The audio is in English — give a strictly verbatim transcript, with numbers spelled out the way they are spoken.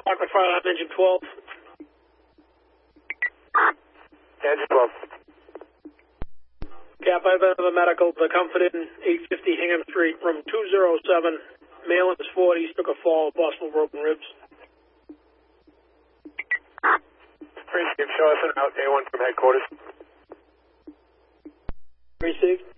Aqua Fire Line, engine twelve. Engine twelve. Cap, I've been to the medical to Comfort Inn, eight fifty Hingham Street, room two oh seven. Male in his forties, took a fall, possible broken ribs. Received, show us an out, A one from headquarters. Received.